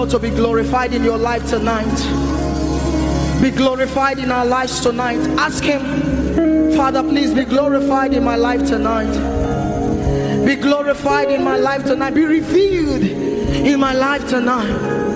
Lord to be glorified in your life tonight. Be glorified in our lives tonight. Ask him, Father, please be glorified in my life tonight. Be glorified in my life tonight. Be revealed in my life tonight.